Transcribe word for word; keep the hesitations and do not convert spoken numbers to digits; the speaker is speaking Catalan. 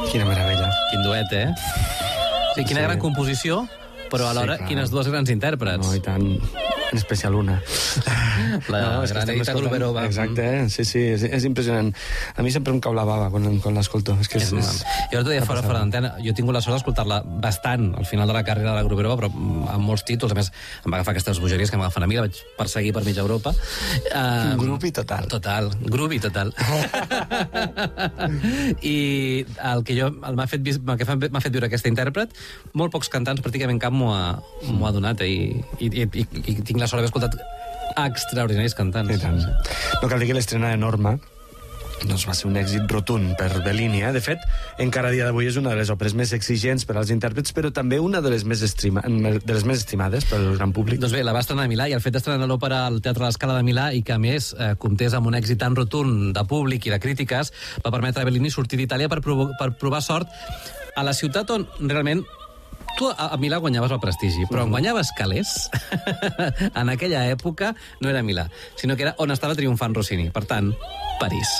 Quina meravella. Quin duet, eh? Sí, quina Sí. gran composició, però alhora Sí, clar. quines dues grans intèrprets. No, i tant. En especial una. La No, és que gran estem Edita escoltant- Gruberova. Exacte, eh? sí, sí, és, és impressionant. A mi sempre em cau la bava quan, quan l'escolto. És que és, és... Jo l'altre dia fora, fora d'antena, jo he tingut la sort d'escoltar-la bastant al final de la carrera de la Gruberova, però amb molts títols. A més, em va agafar aquestes bogeries que m'agafen a mi, la vaig perseguir per mitja Europa. Uh, Grupi total. Total, grupi total. I el que jo el m'ha fet, vis- el que fa- m'ha fet viure aquesta intèrpret, molt pocs cantants, pràcticament cap m'ho ha, m'ho ha donat, eh? I, i, i, i, i tinc la sort d'haver escoltat extraordinaris cantants. I tant. No cal dir que l'estrena de Norma doncs va ser un èxit rotund per Bellini. Eh? De fet, encara a dia d'avui és una de les òperes més exigents per als intèrprets, però també una de les més, estima, de les més estimades pel gran públic. Doncs bé, la va estrenar a Milà, i el fet d'estrenar l'òpera al Teatre de l'Escala de Milà, i que a més eh, comptés amb un èxit tan rotund de públic i de crítiques, va permetre a Bellini sortir d'Itàlia per, provo- per provar sort a la ciutat on realment tu a, a Milà guanyaves el prestigi, però on guanyaves calés en aquella època no era Milà, sinó que era on estava triomfant Rossini. Per tant, París.